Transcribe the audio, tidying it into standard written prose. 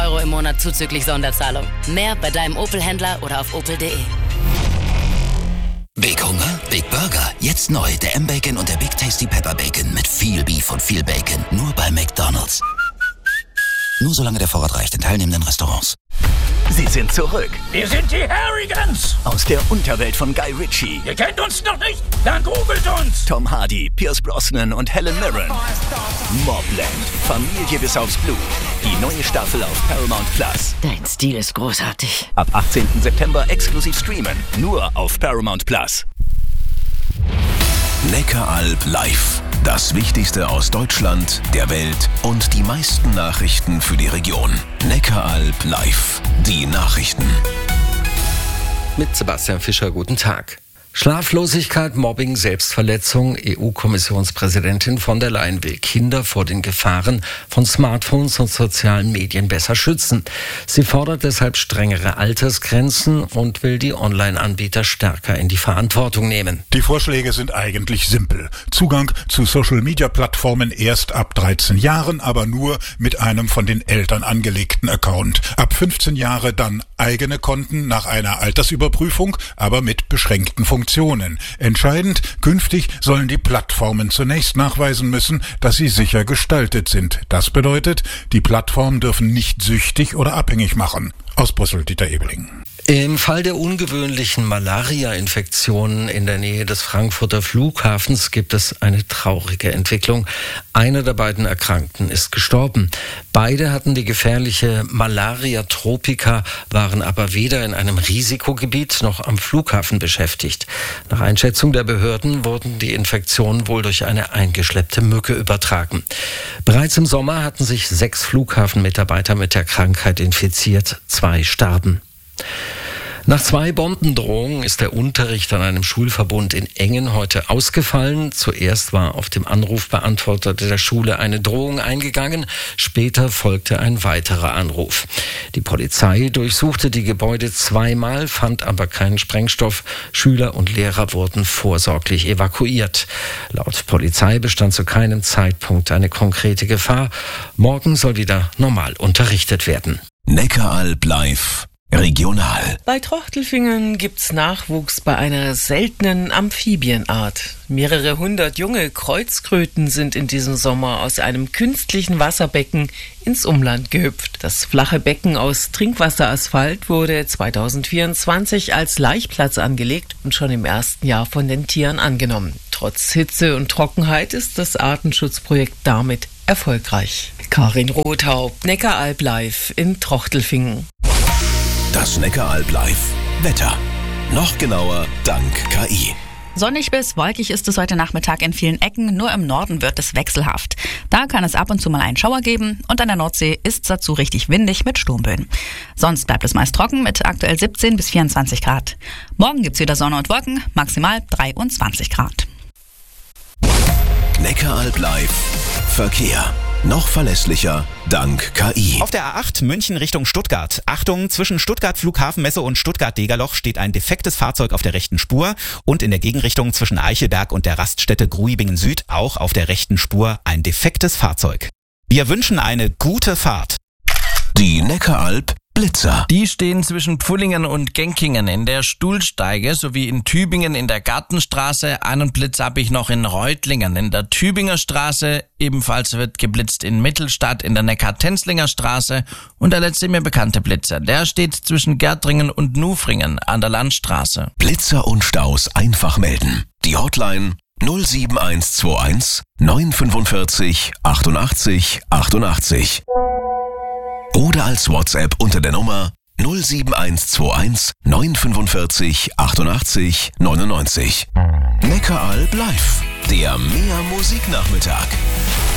€ im Monat zuzüglich Sonderzahlung. Mehr bei deinem Opel-Händler oder auf opel.de. Big Hunger, Big Burger. Jetzt neu der M-Bacon und der Big Tasty Pepper Bacon mit viel Beef und viel Bacon. Nur bei McDonald's. Nur solange der Vorrat reicht in teilnehmenden Restaurants. Sie sind zurück. Wir sind die Harrigans. Aus der Unterwelt von Guy Ritchie. Ihr kennt uns noch nicht? Dann googelt uns. Tom Hardy, Pierce Brosnan und Helen Mirren. Mobland. Familie bis aufs Blut. Die neue Staffel auf Paramount Plus. Dein Stil ist großartig. Ab 18. September exklusiv streamen. Nur auf Paramount Plus. Neckaralb live. Das Wichtigste aus Deutschland, der Welt und die meisten Nachrichten für die Region. Neckaralb live. Die Nachrichten. Mit Sebastian Fischer, guten Tag. Schlaflosigkeit, Mobbing, Selbstverletzung. EU-Kommissionspräsidentin von der Leyen will Kinder vor den Gefahren von Smartphones und sozialen Medien besser schützen. Sie fordert deshalb strengere Altersgrenzen und will die Online-Anbieter stärker in die Verantwortung nehmen. Die Vorschläge sind eigentlich simpel. Zugang zu Social-Media-Plattformen erst ab 13 Jahren, aber nur mit einem von den Eltern angelegten Account. Ab 15 Jahre dann eigene Konten nach einer Altersüberprüfung, aber mit beschränkten Funktionen. Entscheidend, künftig sollen die Plattformen zunächst nachweisen müssen, dass sie sicher gestaltet sind. Das bedeutet, die Plattformen dürfen nicht süchtig oder abhängig machen. Aus Brüssel, Dieter Ebeling. Im Fall der ungewöhnlichen Malaria-Infektionen in der Nähe des Frankfurter Flughafens gibt es eine traurige Entwicklung. Einer der beiden Erkrankten ist gestorben. Beide hatten die gefährliche Malaria tropica, waren aber weder in einem Risikogebiet noch am Flughafen beschäftigt. Nach Einschätzung der Behörden wurden die Infektionen wohl durch eine eingeschleppte Mücke übertragen. Bereits im Sommer hatten sich 6 Flughafenmitarbeiter mit der Krankheit infiziert. 2 starben. Nach 2 Bombendrohungen ist der Unterricht an einem Schulverbund in Engen heute ausgefallen. Zuerst war auf dem Anrufbeantworter der Schule eine Drohung eingegangen. Später folgte ein weiterer Anruf. Die Polizei durchsuchte die Gebäude 2-mal, fand aber keinen Sprengstoff. Schüler und Lehrer wurden vorsorglich evakuiert. Laut Polizei bestand zu keinem Zeitpunkt eine konkrete Gefahr. Morgen soll wieder normal unterrichtet werden. Neckaralb live. Regional. Bei Trochtelfingen gibt's Nachwuchs bei einer seltenen Amphibienart. Mehrere hundert junge Kreuzkröten sind in diesem Sommer aus einem künstlichen Wasserbecken ins Umland gehüpft. Das flache Becken aus Trinkwasserasphalt wurde 2024 als Laichplatz angelegt und schon im ersten Jahr von den Tieren angenommen. Trotz Hitze und Trockenheit ist das Artenschutzprojekt damit erfolgreich. Karin Rothaupt, Neckaralb live in Trochtelfingen. Das Neckaralb live. Wetter. Noch genauer dank KI. Sonnig bis wolkig ist es heute Nachmittag in vielen Ecken, nur im Norden wird es wechselhaft. Da kann es ab und zu mal einen Schauer geben und an der Nordsee ist es dazu richtig windig mit Sturmböen. Sonst bleibt es meist trocken mit aktuell 17 bis 24 Grad. Morgen gibt's wieder Sonne und Wolken, maximal 23 Grad. Neckaralb live. Verkehr. Noch verlässlicher dank KI. Auf der A8 München Richtung Stuttgart. Achtung, zwischen Stuttgart Flughafenmesse und Stuttgart-Degerloch steht ein defektes Fahrzeug auf der rechten Spur und in der Gegenrichtung zwischen Eichelberg und der Raststätte Gruibingen Süd auch auf der rechten Spur ein defektes Fahrzeug. Wir wünschen eine gute Fahrt. Die Neckaralb Blitzer. Die stehen zwischen Pfullingen und Genkingen in der Stuhlsteige sowie in Tübingen in der Gartenstraße. Einen Blitz habe ich noch in Reutlingen in der Tübinger Straße. Ebenfalls wird geblitzt in Mittelstadt in der Neckar-Tenzlinger Straße. Und der letzte mir bekannte Blitzer, der steht zwischen Gärtringen und Nufringen an der Landstraße. Blitzer und Staus einfach melden. Die Hotline 07121 945 88 88. Oder als WhatsApp unter der Nummer 07121 945 88 99. Neckaralb live, der Mehr Musiknachmittag.